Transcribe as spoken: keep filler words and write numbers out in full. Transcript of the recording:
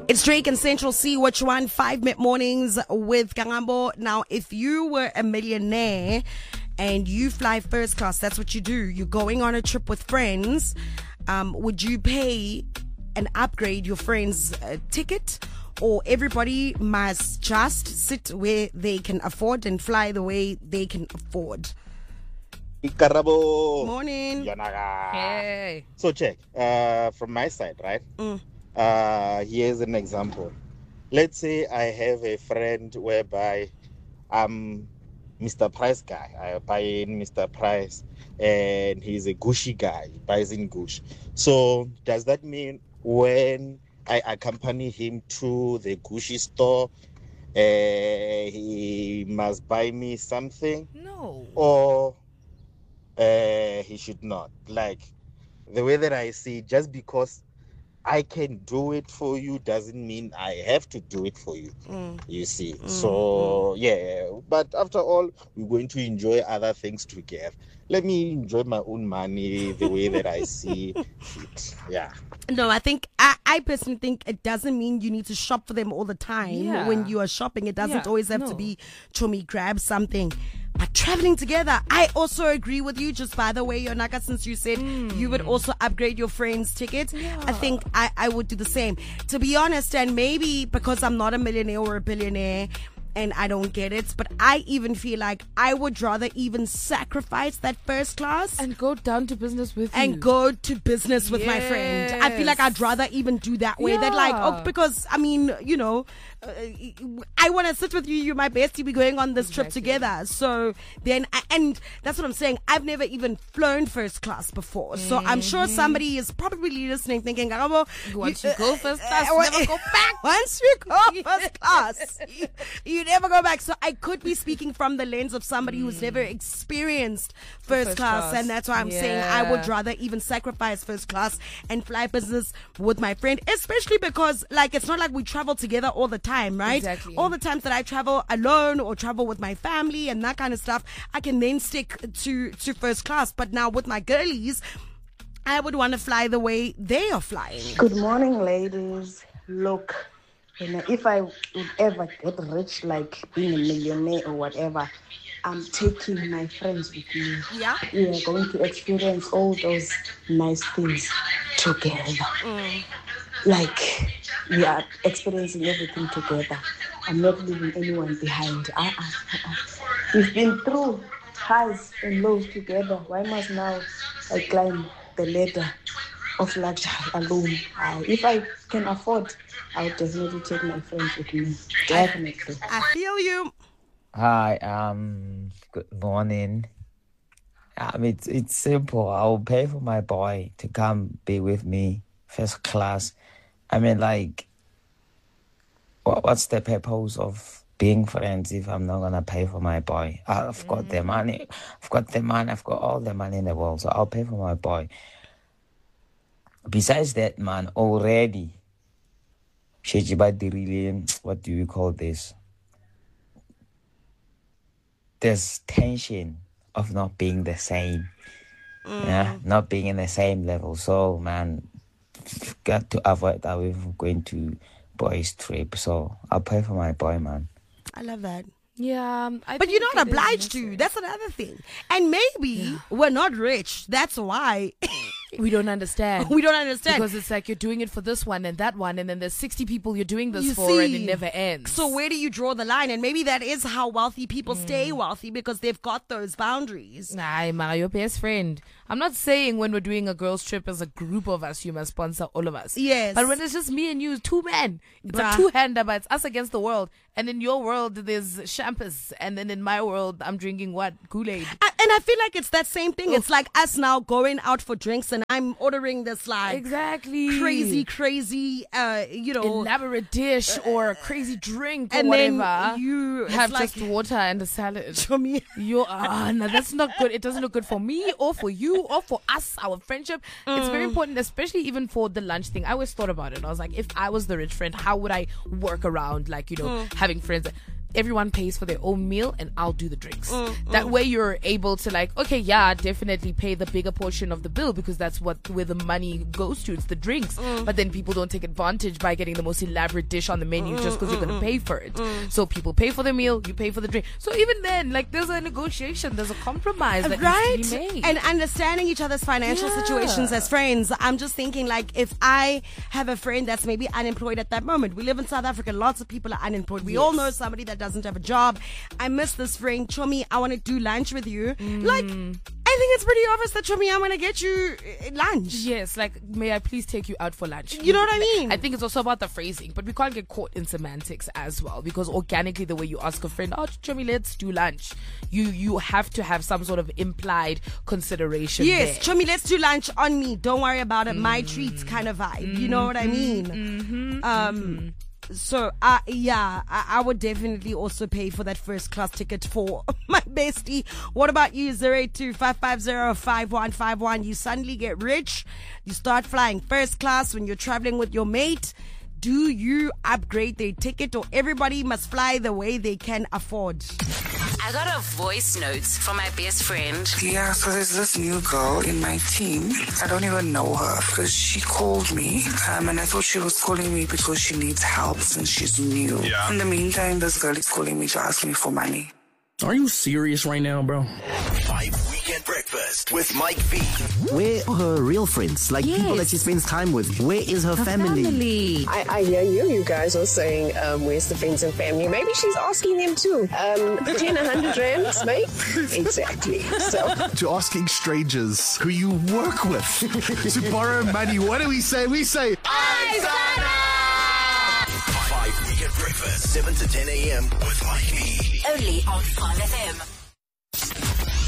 It's Drake and Central C. Which one? Five Mid Mornings with Kangambo. Now, if you were a millionaire and you fly first class, that's what you do. You're going on a trip with friends. Um, would you pay and upgrade your friend's uh, ticket? Or everybody must just sit where they can afford and fly the way they can afford? Karabo. Morning. Yanaga. Hey. So check, uh, from my side, right? Mm. Uh, here's an example. Let's say I have a friend whereby I'm Mister Price guy. I buy in Mister Price and he's a Gucci guy. He buys in Gucci. So does that mean when I accompany him to the Gucci store, uh, he must buy me something? No. Or uh, he should not? Like, the way that I see, just because I can do it for you doesn't mean I have to do it for you. Mm. You see. Mm, So, mm. yeah. But after all, we're going to enjoy other things together. Let me enjoy my own money the way that I see it. Yeah. No, I think, I, I personally think it doesn't mean you need to shop for them all the time. Yeah. When you are shopping, it doesn't Yeah, always have no. to be, Chomi, grab something. But traveling together, I also agree with you. Just by the way, Yonaka, since you said Mm. you would also upgrade your friend's ticket, Yeah. I think I, I would do the same. To be honest, and maybe because I'm not a millionaire or a billionaire, and I don't get it, but I even feel like I would rather even sacrifice that first class and, And go down to business with you. go to business with my friend. I feel like I'd Yes. rather even do that way. That like, Yeah. oh, because I mean, you know, uh, I want to sit with you. You're my bestie. We're going on this trip Exactly. together. So then, I, and that's what I'm saying. I've never even flown first class before. So I'm sure somebody is probably listening, thinking, "Garabo, Once you go first class, uh, never go back." Once you go first class, you, you never go back. So I could be speaking from the lens of somebody who's never experienced first, First class, class. and that's why I'm saying I would Yeah. rather even sacrifice first class and fly business with my friend, especially because like it's not like we travel together all the time, right? Exactly. All the times that I travel alone or travel with my family and that kind of stuff, I can then stick to to first class. But now with my girlies, I would want to fly the way they are flying. Good morning, ladies. Look, you know, if I would ever get rich, like being a millionaire or whatever, I'm taking my friends with me. Yeah. We are going to experience all those nice things together. Like, we are experiencing everything together. I'm not leaving anyone behind. Uh-uh, uh-uh. We've been through highs and lows together. Why must now I climb the ladder of luxury alone? Uh, if I can afford, I'll definitely take my friends with me. Definitely. I feel you. Hi, um, good morning. Um, it's it's simple. I'll pay for my boy to come be with me, first class. I mean, like, what what's the purpose of being friends if I'm not gonna pay for my boy? I've got the money, I've got the money, I've got all the money in the world, so I'll pay for my boy. Besides that, man, already, really, what do you call this? There's tension of not being the same, yeah, not being in the same level. So, man, got to avoid that with going to boys' trip. So I'll pay for my boy, man. I love that. Yeah. um, I But you're think not it is obliged to. necessary. That's another thing. And maybe we're not rich. That's why We don't understand. we don't understand. Because it's like you're doing it for this one and that one, and then there's sixty people you're doing this You for, and it see. never ends. So where do you draw the line? And maybe that is how wealthy people stay wealthy, because they've got those boundaries. Nah, Mara, your best friend. I'm not saying when we're doing a girls' trip as a group of us, you must sponsor all of us. Yes. But when it's just me and you, two men, it's Bruh. a two-hander, but it's us against the world. And in your world, there's champers. And then in my world, I'm drinking what? Kool-Aid. I, and I feel like it's that same thing. It's like us now going out for drinks, and I'm ordering this like Exactly. crazy, crazy, uh, you know, elaborate dish or a crazy drink or and then whatever. you have it's like, just water and a salad. to me. You're, ah, no, that's not good. It doesn't look good for me or for you or for us, our friendship. It's very important, especially even for the lunch thing. I always thought about it. I was like, if I was the rich friend, how would I work around, like, you know, having friends? everyone pays for their own meal and I'll do the drinks. Mm, that mm. way you're able to like, okay, yeah, definitely pay the bigger portion of the bill because that's what where the money goes to. It's the drinks. Mm. But then people don't take advantage by getting the most elaborate dish on the menu Mm, just because mm, you're going to mm, pay for it. mm. So people pay for the meal, you pay for the drink. So even then, like there's a negotiation, there's a compromise that right? needs to be made. And understanding each other's financial Yeah. situations as friends. I'm just thinking, like, if I have a friend that's maybe unemployed at that moment, we live in South Africa, lots of people are unemployed. We Yes. all know somebody that doesn't have a job. I miss this friend, Chomi, I want to do lunch with you. Mm. Like, I think it's pretty obvious that, Chomi, I'm going to get you uh, lunch. Yes, like, may I please take you out for lunch? You know what I mean? I think it's also about the phrasing, but we can't get caught in semantics as well because organically, the way you ask a friend, oh, Chomi, let's do lunch, you you have to have some sort of implied consideration. Yes, there. Chomi, let's do lunch on me. Don't worry about it. My treats kind of vibe. You know what I mean? Mm-hmm, Um. mm-hmm. So, uh, yeah, I, I would definitely also pay for that first class ticket for my bestie. What about you? zero eight two, five five zero, five one five one. You suddenly get rich. You start flying first class when you're traveling with your mate. Do you upgrade their ticket or everybody must fly the way they can afford? I got a voice note from my best friend. Yeah, so there's this new girl in my team. I don't even know her because she called me um, and I thought she was calling me because she needs help since she's new. Yeah. In the meantime, this girl is calling me to ask me for money. Are you serious right now, bro? Five Weekend Breakfast with Mike V. Where are her real friends? Like Yes. people that she spends time with. Where is her, Her family? family. I, I hear you. You guys are saying, um, where's the friends and family? Maybe she's asking them too. Um, ten, a hundred rands, mate? Exactly. So. To asking strangers who you work with to borrow money. What do we say? We say, Five Weekend Breakfast, seven to ten a.m. with Mike V. Only on Fun F M.